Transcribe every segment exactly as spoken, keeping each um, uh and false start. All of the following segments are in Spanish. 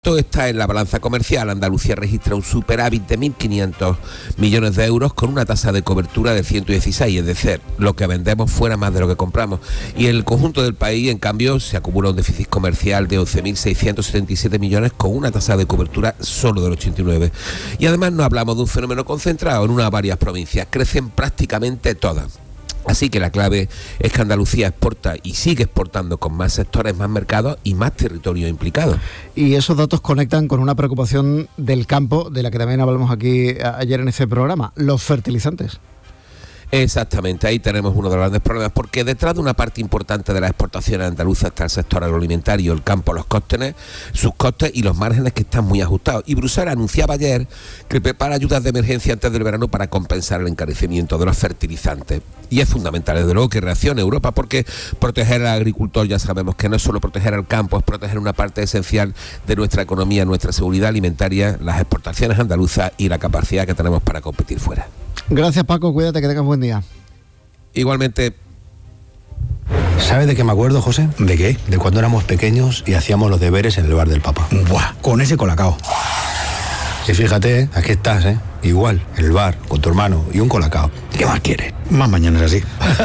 Todo está en la balanza comercial. Andalucía registra un superávit de mil quinientos millones de euros con una tasa de cobertura de ciento dieciséis, es decir, lo que vendemos fuera más de lo que compramos. Y en el conjunto del país, en cambio, se acumula un déficit comercial de once mil seiscientos setenta y siete millones con una tasa de cobertura solo del ochenta y nueve. Y además no hablamos de un fenómeno concentrado en unas varias provincias, crecen prácticamente todas. Así que la clave es que Andalucía exporta y sigue exportando con más sectores, más mercados y más territorios implicados. Y esos datos conectan con una preocupación del campo, de la que también hablamos aquí ayer en este programa, los fertilizantes. Exactamente, ahí tenemos uno de los grandes problemas, porque detrás de una parte importante de las exportaciones andaluzas está el sector agroalimentario, el campo, los costes, sus costes y los márgenes que están muy ajustados. Y Bruselas anunciaba ayer que prepara ayudas de emergencia antes del verano para compensar el encarecimiento de los fertilizantes. Y es fundamental, desde luego, que reaccione Europa, porque proteger al agricultor, ya sabemos que no es solo proteger al campo, es proteger una parte esencial de nuestra economía, nuestra seguridad alimentaria, las exportaciones andaluzas y la capacidad que tenemos para competir fuera. Gracias, Paco, cuídate, que tengas buen día. Igualmente. ¿Sabes de qué me acuerdo, José? ¿De qué? De cuando éramos pequeños y hacíamos los deberes en el bar del Papa. Buah, con ese colacao. Y fíjate, aquí estás, ¿eh? Igual, en el bar, con tu hermano y un colacao. ¿Qué más quieres? Más mañanas así.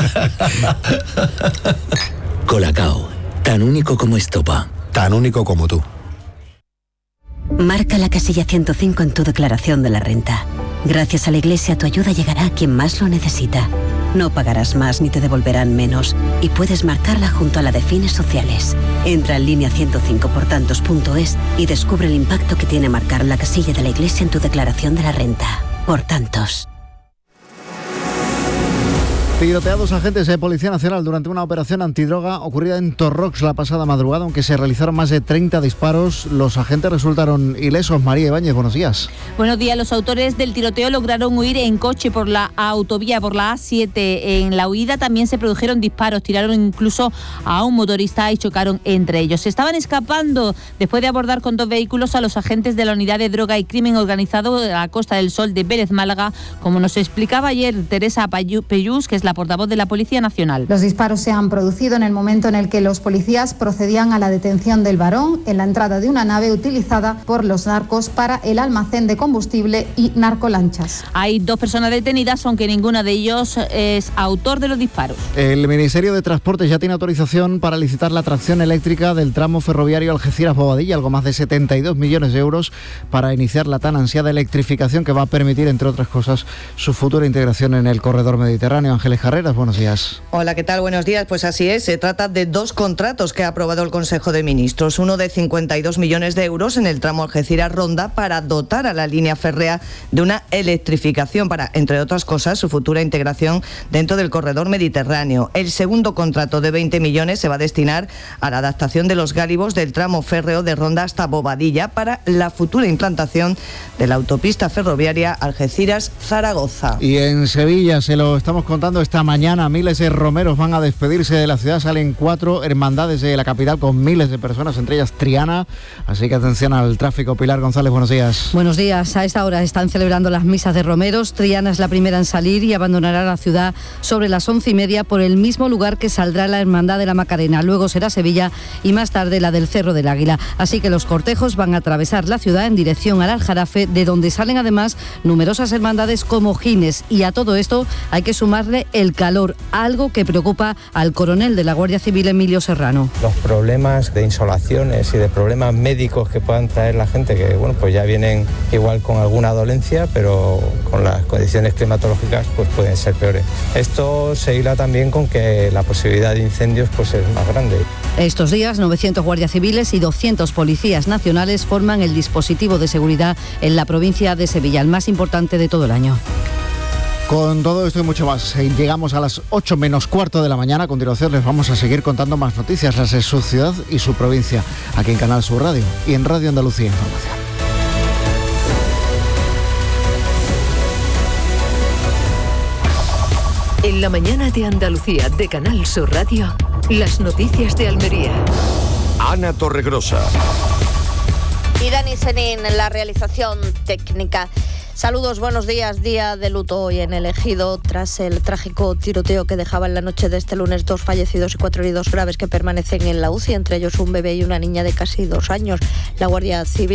Colacao, tan único como Estopa. Tan único como tú. Marca la casilla ciento cinco en tu declaración de la renta. Gracias a la Iglesia, tu ayuda llegará a quien más lo necesita. No pagarás más ni te devolverán menos. Y puedes marcarla junto a la de fines sociales. Entra en línea ciento cinco por tantos punto es y descubre el impacto que tiene marcar la casilla de la Iglesia en tu declaración de la renta. Por tantos. Tiroteados agentes de Policía Nacional durante una operación antidroga ocurrida en Torrox la pasada madrugada, aunque se realizaron más de treinta disparos. Los agentes resultaron ilesos. María Ibáñez, buenos días. Buenos días. Los autores del tiroteo lograron huir en coche por la autovía, por la A siete. En la huida también se produjeron disparos, tiraron incluso a un motorista y chocaron entre ellos. Se estaban escapando después de abordar con dos vehículos a los agentes de la Unidad de Droga y Crimen Organizado de la Costa del Sol de Vélez Málaga, como nos explicaba ayer Teresa Peyús, que es la portavoz de la Policía Nacional. Los disparos se han producido en el momento en el que los policías procedían a la detención del varón en la entrada de una nave utilizada por los narcos para el almacén de combustible y narcolanchas. Hay dos personas detenidas, aunque ninguno de ellos es autor de los disparos. El Ministerio de Transportes ya tiene autorización para licitar la tracción eléctrica del tramo ferroviario Algeciras-Bobadilla, algo más de setenta y dos millones de euros para iniciar la tan ansiada electrificación que va a permitir, entre otras cosas, su futura integración en el corredor mediterráneo. Ángeles Carreras, buenos días. Hola, ¿qué tal? Buenos días. Pues así es, se trata de dos contratos que ha aprobado el Consejo de Ministros. Uno de cincuenta y dos millones de euros en el tramo Algeciras-Ronda para dotar a la línea férrea de una electrificación para, entre otras cosas, su futura integración dentro del corredor mediterráneo. El segundo contrato de veinte millones se va a destinar a la adaptación de los gálibos del tramo férreo de Ronda hasta Bobadilla para la futura implantación de la autopista ferroviaria Algeciras-Zaragoza. Y en Sevilla, se lo estamos contando esta mañana, miles de romeros van a despedirse de la ciudad. Salen cuatro hermandades de la capital con miles de personas, entre ellas Triana. Así que atención al tráfico. Pilar González, buenos días. Buenos días. A esta hora están celebrando las misas de romeros. Triana es la primera en salir y abandonará la ciudad sobre las once y media por el mismo lugar que saldrá la Hermandad de la Macarena. Luego será Sevilla y más tarde la del Cerro del Águila. Así que los cortejos van a atravesar la ciudad en dirección al Aljarafe, de donde salen además numerosas hermandades como Gines. Y a todo esto hay que sumarle el calor, algo que preocupa al coronel de la Guardia Civil, Emilio Serrano. Los problemas de insolaciones y de problemas médicos que puedan traer la gente, que bueno, pues ya vienen igual con alguna dolencia, pero con las condiciones climatológicas pues pueden ser peores. Esto se hila también con que la posibilidad de incendios pues es más grande. Estos días, novecientos guardias civiles y doscientos policías nacionales forman el dispositivo de seguridad en la provincia de Sevilla, el más importante de todo el año. Con todo esto y mucho más, llegamos a las ocho menos cuarto de la mañana. A continuación les vamos a seguir contando más noticias, las de su ciudad y su provincia, aquí en Canal Sur Radio y en Radio Andalucía Información. En la mañana de Andalucía de Canal Sur Radio, las noticias de Almería. Ana Torregrosa. Y Dani Senín en la realización técnica. Saludos, buenos días. Día de luto hoy en el Ejido tras el trágico tiroteo que dejaba en la noche de este lunes dos fallecidos y cuatro heridos graves que permanecen en la U C I, entre ellos un bebé y una niña de casi dos años. La Guardia Civil